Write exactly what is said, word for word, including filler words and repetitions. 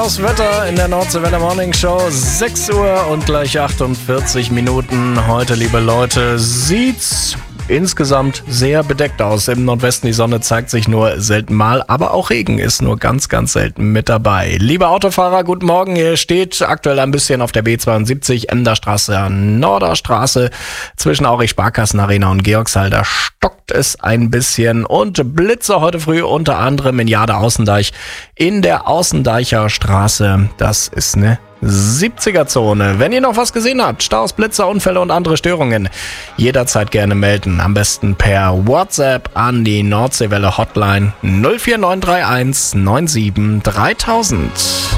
das Wetter in der Nordseewelle Morning Show. sechs Uhr und gleich achtundvierzig Minuten. Heute, liebe Leute, sieht's insgesamt sehr bedeckt aus. Im Nordwesten die Sonne zeigt sich nur selten mal, aber auch Regen ist nur ganz, ganz selten mit dabei. Liebe Autofahrer, guten Morgen. Ihr steht aktuell ein bisschen auf der B zweiundsiebzig, Emderstraße, Norderstraße, zwischen Aurich Sparkassenarena und Georgshall. Da stockt es ein bisschen und Blitze heute früh unter anderem in Jade Außendeich in der Außendeicher Straße. Das ist eine siebziger-Zone. Wenn ihr noch was gesehen habt, Staus, Blitzer, Unfälle und andere Störungen, jederzeit gerne melden. Am besten per WhatsApp an die Nordseewelle Hotline null vier neun drei eins neun sieben dreitausend.